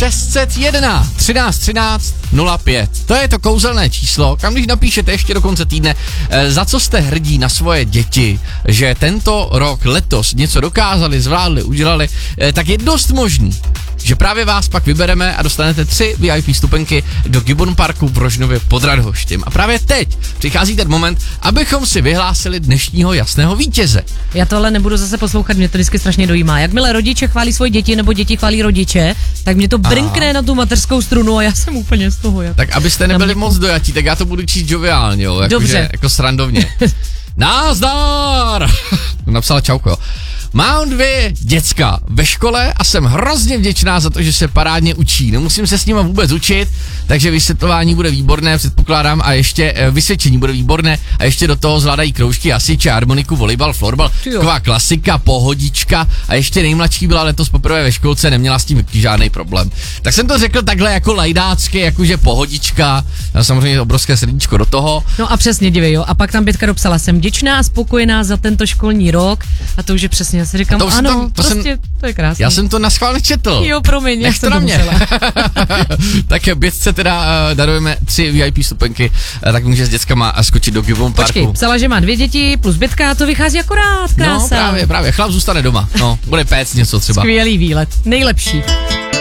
601 13 13 05. To je to kouzelné číslo, kam když napíšete ještě do konce týdne, za co jste hrdí na svoje děti, že tento rok, letos něco dokázali, zvládli, udělali, tak je dost možný, že právě vás pak vybereme a dostanete 3 VIP vstupenky do Gibbon Parku v Rožnově pod Radhoštěm. A právě teď přichází ten moment, abychom si vyhlásili dnešního jasného vítěze. Já to ale nebudu zase poslouchat, mě to vždycky strašně dojímá. Jakmile rodiče chválí svoje děti nebo děti chválí rodiče, tak mě to brnkne na tu mateřskou strunu a já jsem úplně z toho. Tak abyste nebyli moc dojatí, tak já to budu číst joviálně, jo, dobře. Jako srandovně. Nazdar! Napsala čauko, jo. Mám 2 děcka ve škole a jsem hrozně vděčná za to, že se parádně učí. Nemusím se s nima vůbec učit, takže vysvětlování bude výborné, předpokládám, a ještě vysvědčení bude výborné a ještě do toho zvládají kroužky, hasiče, harmoniku, volejbal, florbal, taková klasika, pohodička a ještě nejmladší byla letos poprvé ve školce, neměla s tím žádný problém. Tak jsem to řekl takhle jako lajdácky, jakože pohodička, samozřejmě obrovské srdíčko do toho. No a přesně, dívej, jo, a pak tam Bětka dopsala, jsem vděčná a spokojená za tento školní rok a to už je přesně. Já si říkám, ano, to je krásné. Já jsem to naschválně četl. Jo, promiň, já jsem to musela. Tak Bětce teda darujeme 3 VIP vstupenky, tak může s dětskama skočit do Gibbon Parku. Počkej, psala, že má 2 děti plus Bětka, to vychází akorát, krása. No právě, chlap zůstane doma, no, bude péct něco třeba. Skvělý výlet, nejlepší.